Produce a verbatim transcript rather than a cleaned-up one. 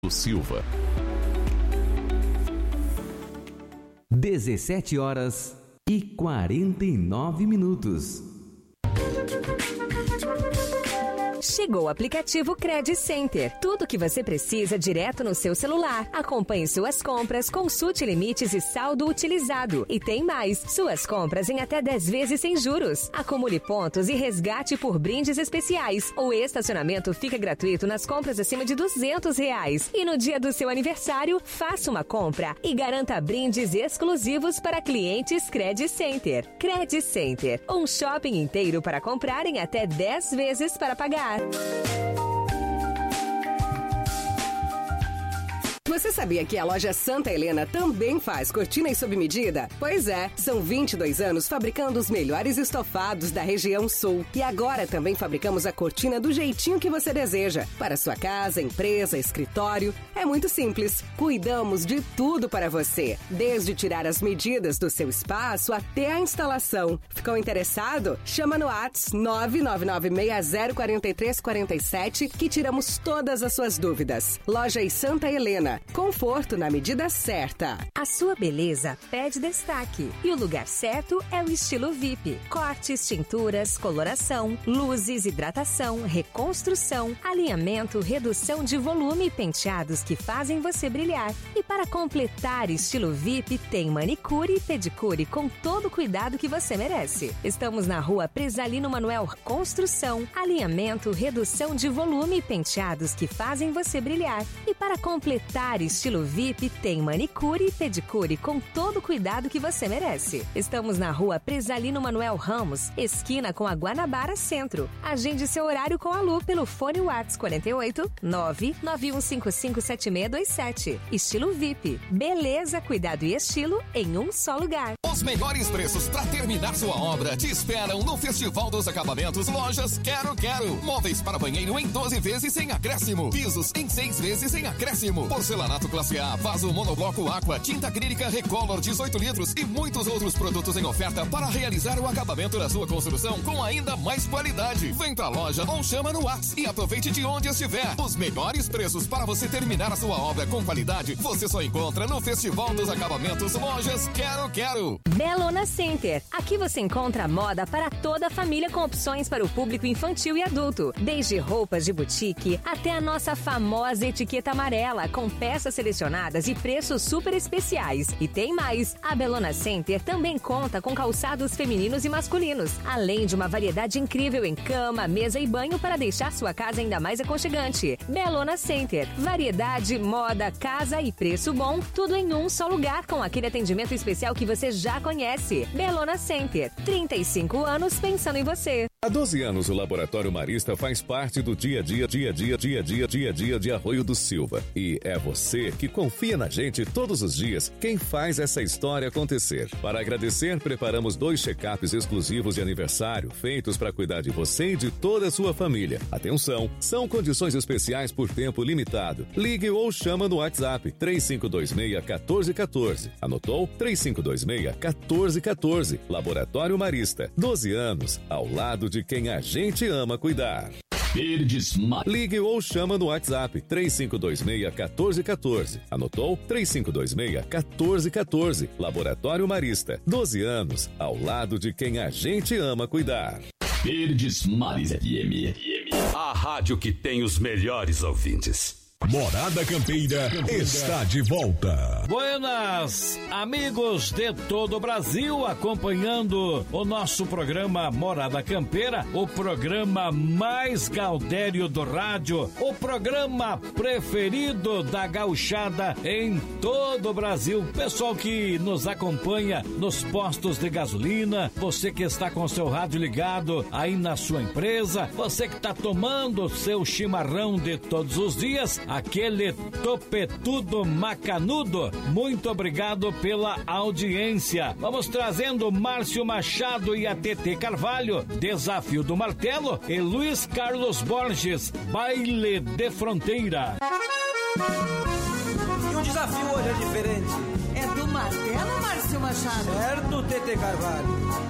Silva. dezessete horas e quarenta e nove minutos. Chegou o aplicativo Credit Center. Tudo o que você precisa direto no seu celular. Acompanhe suas compras, consulte limites e saldo utilizado. E tem mais, suas compras em até dez vezes sem juros. Acumule pontos e resgate por brindes especiais. O estacionamento fica gratuito nas compras acima de duzentos reais. E no dia do seu aniversário, faça uma compra e garanta brindes exclusivos para clientes Credit Center. Credit Center, um shopping inteiro para comprar em até dez vezes para pagar. Você sabia que a loja Santa Helena também faz cortinas sob medida? Pois é, são vinte e dois anos fabricando os melhores estofados da região sul. E agora também fabricamos a cortina do jeitinho que você deseja. Para sua casa, empresa, escritório. É muito simples. Cuidamos de tudo para você. Desde tirar as medidas do seu espaço até a instalação. Ficou interessado? Chama no WhatsApp nove nove nove seis zero quatro três quatro sete que tiramos todas as suas dúvidas. Lojas Santa Helena. Conforto na medida certa. A sua beleza pede destaque. E o lugar certo é o estilo V I P. Cortes, tinturas, coloração, luzes, hidratação, reconstrução, alinhamento, redução de volume e penteados que fazem você brilhar. E para completar estilo V I P, tem manicure e pedicure com todo o cuidado que você merece. Estamos na rua Presalino Manuel Construção. Alinhamento, redução de volume e penteados que fazem você brilhar. E para completar estilo V I P, tem manicure e pedicure com todo o cuidado que você merece. Estamos na rua Presalino Manuel Ramos, esquina com a Guanabara Centro. Agende seu horário com a Lu pelo fone WhatsApp quarenta e oito, nove nove um cinco cinco sete seis dois sete. Estilo V I P. Beleza, cuidado e estilo em um só lugar. Os melhores preços para terminar sua obra te esperam no Festival dos Acabamentos Lojas Quero Quero. Móveis para banheiro em doze vezes sem acréscimo. Pisos em seis vezes sem acréscimo. Porcelanato classe A, vaso monobloco Aqua, tinta acrílica Recolor dezoito litros e muitos outros produtos em oferta para realizar o acabamento da sua construção com ainda mais qualidade. Vem pra loja ou chama no WhatsApp e aproveite de onde estiver. Os melhores preços para você terminar a sua obra com qualidade você só encontra no Festival dos Acabamentos Lojas Quero Quero. Belona Center. Aqui você encontra moda para toda a família com opções para o público infantil e adulto. Desde roupas de boutique até a nossa famosa etiqueta amarela com peças selecionadas e preços super especiais. E tem mais, a Belona Center também conta com calçados femininos e masculinos, além de uma variedade incrível em cama, mesa e banho para deixar sua casa ainda mais aconchegante. Belona Center, variedade, moda, casa e preço bom, tudo em um só lugar com aquele atendimento especial que você já conhece. Belona Center, trinta e cinco anos pensando em você. Há doze anos o Laboratório Marista faz parte do dia a dia, dia a dia, dia a dia, dia a dia de Arroio do Silva. E é você que confia na gente todos os dias quem faz essa história acontecer. Para agradecer, preparamos dois check-ups exclusivos de aniversário feitos para cuidar de você e de toda a sua família. Atenção, são condições especiais por tempo limitado. Ligue ou chama no WhatsApp três cinco dois seis, um quatro um quatro. Anotou? três cinco dois seis, um quatro um quatro. Laboratório Marista, doze anos, ao lado de quem a gente ama cuidar. Verdes Mar. Ligue ou chama no WhatsApp três cinco dois seis, um quatro um quatro. Anotou? três cinco dois seis, um quatro um quatro. Laboratório Marista, doze anos, ao lado de quem a gente ama cuidar. Verdes Mares F M. A rádio que tem os melhores ouvintes. Morada Campeira está de volta. Buenas, amigos de todo o Brasil, acompanhando o nosso programa Morada Campeira, o programa mais gaudério do rádio, o programa preferido da gauchada em todo o Brasil. Pessoal que nos acompanha nos postos de gasolina, você que está com seu rádio ligado aí na sua empresa, você que está tomando seu chimarrão de todos os dias, aquele topetudo macanudo, muito obrigado pela audiência. Vamos trazendo Márcio Machado e a T T Carvalho, Desafio do Martelo, e Luiz Carlos Borges, Baile de Fronteira. E um desafio hoje é diferente. É do Martelo, Márcio Machado? Certo, T T Carvalho.